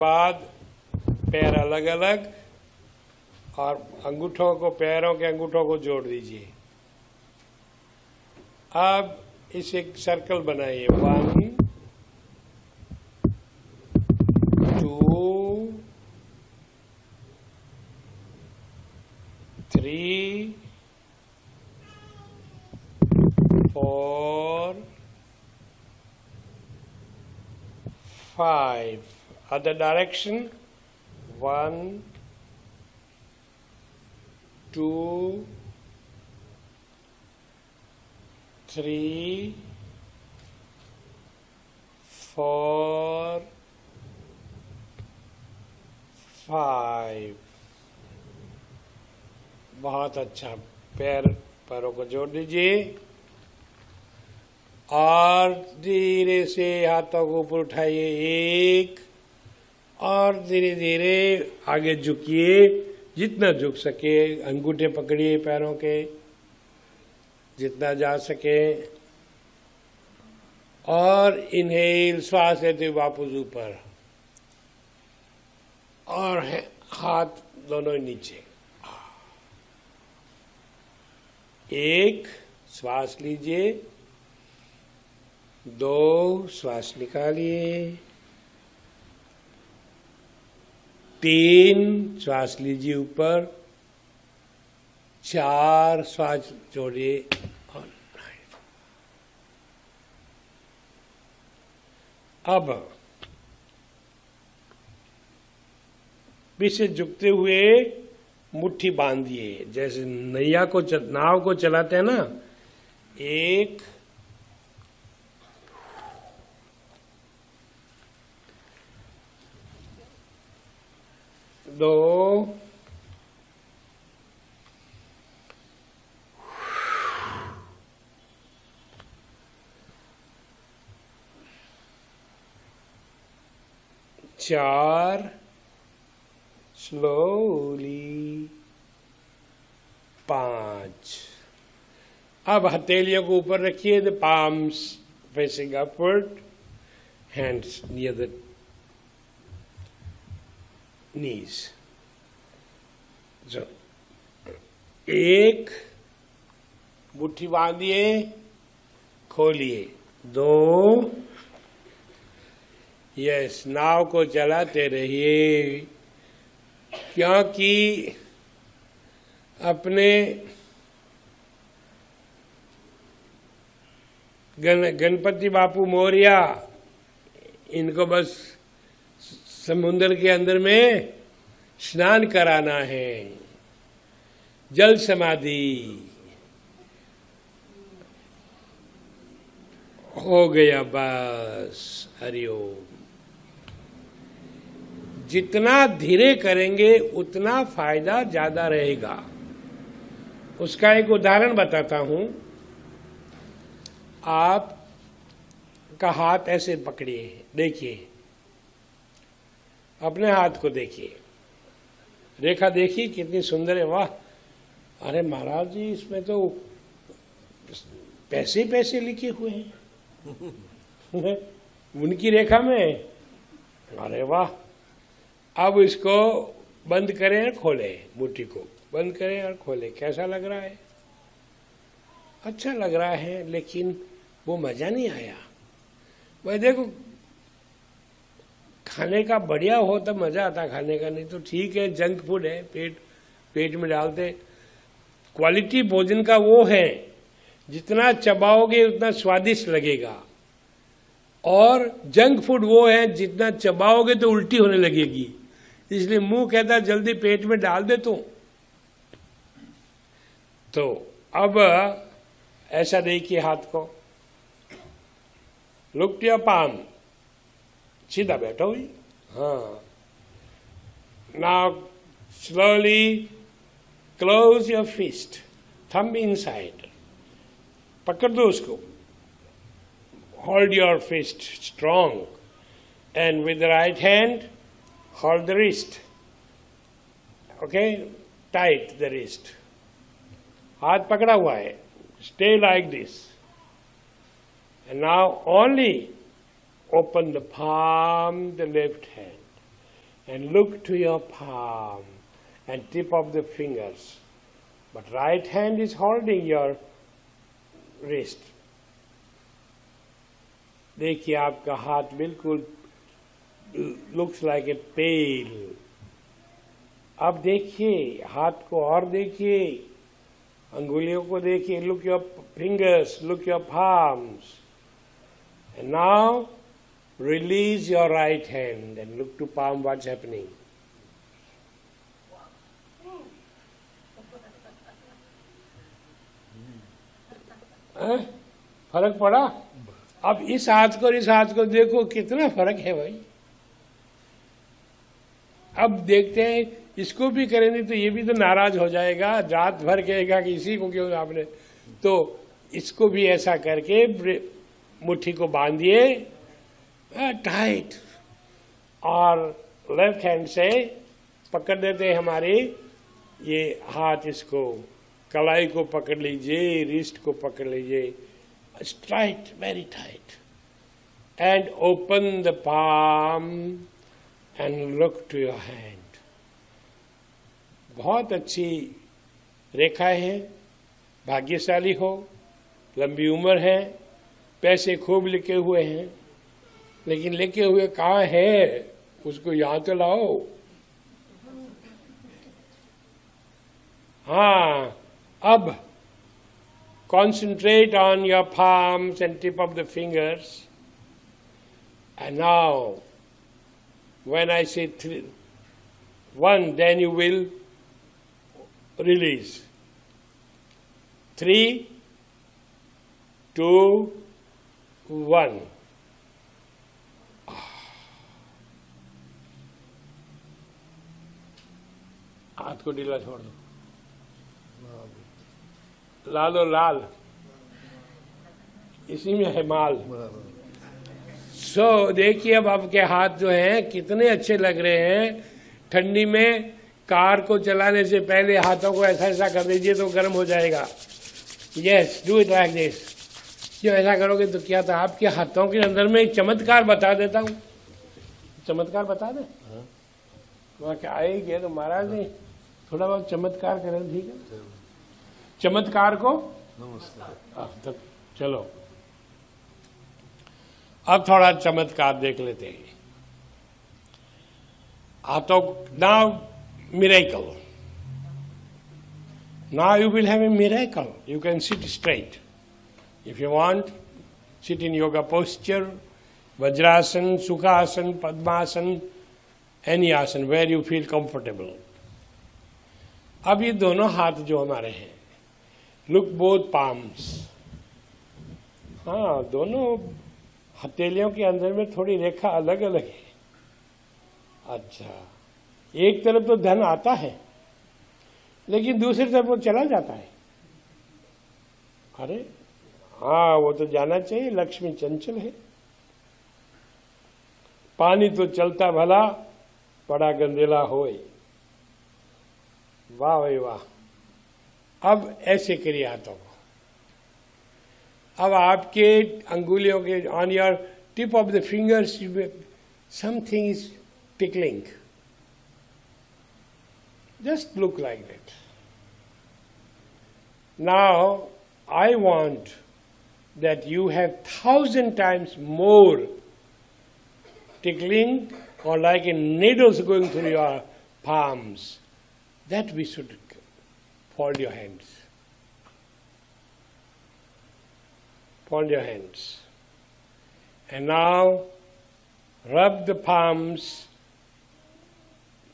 बाद पैर अलग अलग और अंगूठों को, पैरों के अंगूठों को जोड़ दीजिए। अब इसे एक सर्कल बनाइए। 1 2 3 4 5. Other direction. 1 2 3 4 5. बहुत अच्छा। पैरों को जोड़ दीजिए और धीरे से हाथों को ऊपर उठाइए। 1 और धीरे धीरे आगे झुकिए, जितना झुक सके। अंगूठे पकड़िए पैरों के, जितना जा सके। और इनहेल, श्वास लेते हुए वापस ऊपर, और हाथ दोनों नीचे। 1 श्वास लीजिए, 2 श्वास निकालिए, 3 श्वास लीजिए ऊपर, 4 श्वास छोड़िए और अब पीछे झुकते हुए मुट्ठी बांधिए, जैसे नाव को चलाते हैं ना। 1 2 4 slowly 5. अब हथेलियों को ऊपर रखिए, the palms facing upward, hands near the knees. So, 1 मुट्ठी बांधिए, खोलिए। 2 यस, नाव को चलाते रहिए, क्योंकि अपने गणपति बापू मौर्य, इनको बस समुद्र के अंदर में स्नान कराना है। जल समाधि हो गया, बस। हरिओम। जितना धीरे करेंगे उतना फायदा ज्यादा रहेगा। उसका एक उदाहरण बताता हूं। आप का हाथ ऐसे पकड़िए, देखिए, अपने हाथ को देखिए, रेखा देखिए कितनी सुंदर है। वाह! अरे महाराज जी, इसमें तो पैसे पैसे लिखे हुए हैं उनकी रेखा में। अरे वाह! अब इसको बंद करें और खोलें, मुट्ठी को बंद करें और खोलें। कैसा लग रहा है? अच्छा लग रहा है, लेकिन वो मजा नहीं आया। भाई देखो, खाने का बढ़िया हो तब मजा आता खाने का, नहीं तो ठीक है, जंक फूड है, पेट में डालते। क्वालिटी भोजन का वो है, जितना चबाओगे उतना स्वादिष्ट लगेगा। और जंक फूड वो है, जितना चबाओगे तो उल्टी होने लगेगी। इसलिए मुंह कहता जल्दी पेट में डाल दे तू। तो अब ऐसा देखिए हाथ को, लुक टू योर पाम, सीधा बैठो हुई। हाँ, now slowly close your fist, thumb inside, पकड़ दो उसको। Hold your fist strong, and with the right hand hold the wrist. Okay, tight the wrist. हाथ पकड़ा हुआ है, stay like this. And now only open the palm, the left hand. and look to your palm and tip of the fingers. But right hand is holding your wrist. देखिए आपका हाथ बिल्कुल looks like a pail. अब देखिए हाथ को और देखिए, अंगुलियों को देखिए. Look your fingers, look your palms. And now release your right hand and look to palm. What's happening? फर्क पड़ा? अब इस हाथ को और इस हाथ को देखो, कितना फर्क है भाई. अब देखते हैं, इसको भी करेंगे तो ये भी तो नाराज हो जाएगा, रात भर कहेगा कि इसी को क्यों आपने. तो इसको भी ऐसा करके मुट्ठी को बांधिए टाइट, और लेफ्ट हैंड से पकड़ देते हैं हमारी ये हाथ, इसको कलाई को पकड़ लीजिए, रिस्ट को पकड़ लीजिए, tight, very tight, and open the palm and look to your hand. बहुत अच्छी रेखा है. भाग्यशाली हो, लंबी उम्र है, पैसे खूब लिखे हुए हैं, लेकिन लिखे हुए कहाँ है, उसको यहां तो लाओ. हाँ, अब concentrate on your palms and tip of the fingers. And now, when I say 1, then you will release. 3, 2, 1. हाथ को ढीला छोड़ दो. लाल और लाल, इसी में है माल. देखिए अब आपके हाथ जो हैं कितने अच्छे लग रहे हैं. ठंडी में कार को चलाने से पहले हाथों को ऐसा ऐसा कर दीजिए तो गर्म हो जाएगा. Yes, do it like this. क्यों ऐसा करोगे तो क्या था, आपके हाथों के अंदर में एक चमत्कार बता देता हूँ. चमत्कार बता दे. वहाँ क्या आएगी तो महाराज ने थोड़ा बहुत चमत्कार करें, ठीक है. चमत्कार को नमस्कार. चलो अब थोड़ा चमत्कार देख लेते हैं. तो now miracle. Now you will have a miracle. You can sit straight if you want. Sit in yoga posture, vajrasana, Sukhasan, padmasana, any आसन वेर यू फील कंफर्टेबल. अब ये दोनों हाथ जो हमारे हैं, लुक बोथ पाम्स. हाँ, दोनों हथेलियों के अंदर में थोड़ी रेखा अलग अलग है. अच्छा, एक तरफ तो धन आता है, लेकिन दूसरी तरफ वो चला जाता है. अरे हाँ, वो तो जाना चाहिए. लक्ष्मी चंचल है. पानी तो चलता भला, बड़ा गंदेला होए. वाह भाई वाह. अब ऐसे करिए हाथों को. अब आपके अंगुलियों के on your tip of the fingers something is tickling. Just look like that. Now I want that you have 1000 times more tickling, or like a needles going through your palms. That we should fold your hands. Fold your hands. And now rub the palms